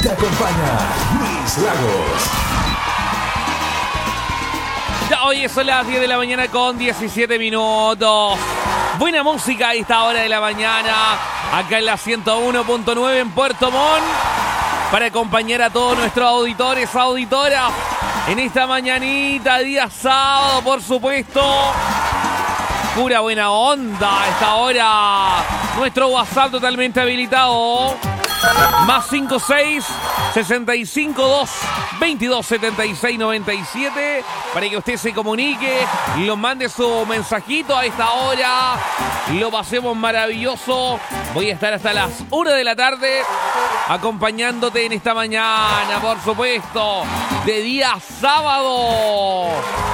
Te acompaña Luis Lagos. Ya hoy son las 10 de la mañana con 17 minutos. Buena música a esta hora de la mañana, acá en la 101.9 en Puerto Montt, para acompañar a todos nuestros auditores, auditoras, en esta mañanita, día sábado, por supuesto. Pura buena onda a esta hora. Nuestro WhatsApp totalmente habilitado. Más 56 652 22 76 97 para que usted se comunique y nos mande su mensajito a esta hora y lo pasemos maravilloso. Voy a estar hasta las 1 de la tarde acompañándote en esta mañana, por supuesto, de día sábado.